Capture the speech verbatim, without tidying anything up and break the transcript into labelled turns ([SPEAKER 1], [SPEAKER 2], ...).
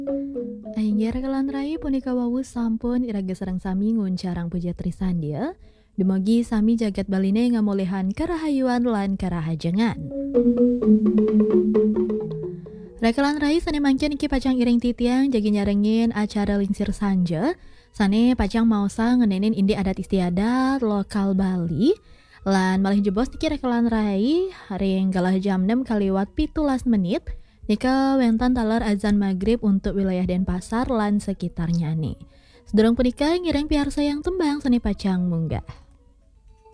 [SPEAKER 1] Ainggir kelan rai punika wau sampun iraga sareng sami nguncarang puja trisandia. Dumugi sami jagat baline ngamulihan karahayuan lan karahajengan. Rekelan rai sane mangkin iki pacang iring titiang jagi nyarengin acara lingsir sanja. Sane pacang mausa ngenenin indi adat istiadat lokal Bali. Lan malih jebos niki rekelan rai haring galah jam enam kaliwat pitulas menit. Nika wentan talar azan maghrib untuk wilayah Denpasar lan sekitarnya nih. Sedurung punika ngireng piarsa yang tembang seni pacang munggah.